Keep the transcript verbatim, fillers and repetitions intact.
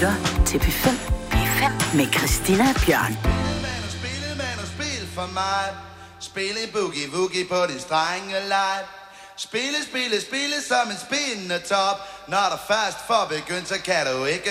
lytter til P fem. P fem med Christina Bjørn. Spille, man og spil for mig. Spille boogie woogie på din strenge light. Spille, spille, spille som en spindende top. Når der først får begyndt, så kan du ikke